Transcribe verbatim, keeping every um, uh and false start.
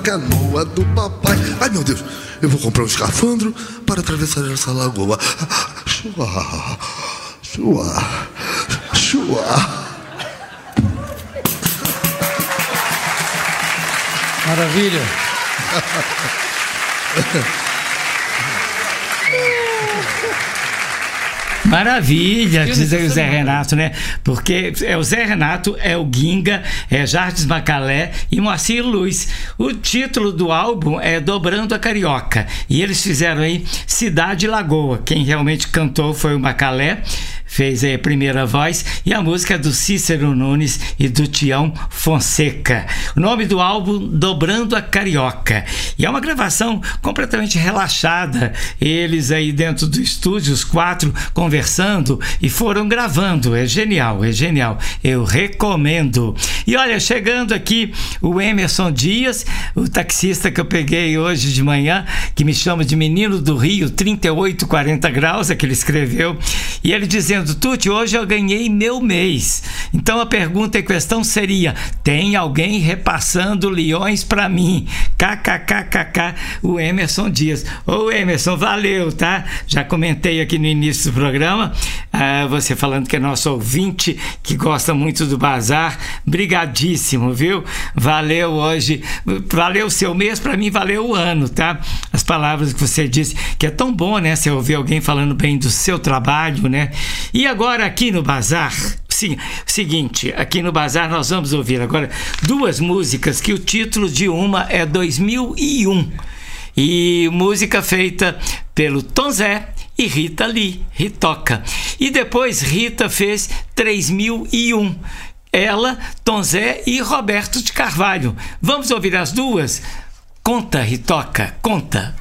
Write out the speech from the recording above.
Canoa do papai. Ai, meu Deus, eu vou comprar um escafandro para atravessar essa lagoa. Chua, chua, chua. Maravilha. Maravilha, diz aí o Zé Renato, né? Porque é o Zé Renato, é o Ginga, é Jardim Macalé e Moacir Luz. O título do álbum é Dobrando a Carioca. E eles fizeram aí Cidade Lagoa. Quem realmente cantou foi o Macalé, fez aí a primeira voz, e a música é do Cícero Nunes e do Tião Fonseca. O nome do álbum, Dobrando a Carioca. E é uma gravação completamente relaxada. Eles aí dentro do estúdio, os quatro, conversando e foram gravando. É genial, é genial. Eu recomendo. E olha, chegando aqui o Emerson Dias, o taxista que eu peguei hoje de manhã, que me chama de Menino do Rio, trinta e oito, quarenta graus, é que ele escreveu, e ele dizendo: Tuti, hoje eu ganhei meu mês. Então a pergunta em questão seria: tem alguém repassando leões para mim? KKKKK, o Emerson Dias. Ô Emerson, valeu, tá? Já comentei aqui no início do programa, ah, você falando que é nosso ouvinte, que gosta muito do Bazar. Brigadíssimo, viu? Valeu hoje, valeu o seu mês, para mim valeu o ano, tá? As palavras que você disse, que é tão bom, né? Você ouvir alguém falando bem do seu trabalho, né? E agora aqui no Bazar, sim, seguinte, aqui no Bazar nós vamos ouvir agora duas músicas que o título de uma é dois mil e um, e música feita pelo Tom Zé e Rita Lee, Ritoca. E depois Rita fez três mil e um. Ela, Tom Zé e Roberto de Carvalho. Vamos ouvir as duas? Conta, Ritoca, conta.